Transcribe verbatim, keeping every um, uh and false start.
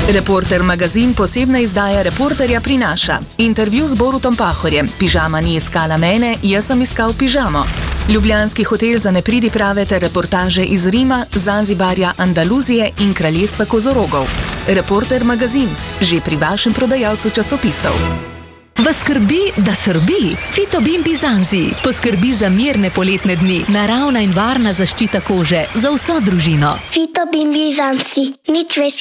Reporter magazin posebna izdaja Reporterja prinaša. Intervju z Borutom Pahorjem. Pižama ni iskala mene, jaz sem iskal pižamo. Ljubljanski hotel za nepridiprave ter reportaže iz Rima, Zanzibarja, Andaluzije in kraljestva kozorogov. Reporter magazin, že pri vašem prodajalcu časopisov. Vas skrbi, da srbi? Fitobin Bizanzi poskrbi za mirne poletne dni, naravna in varna zaščita kože za vso družino. Fitobin Bizanzi, nič več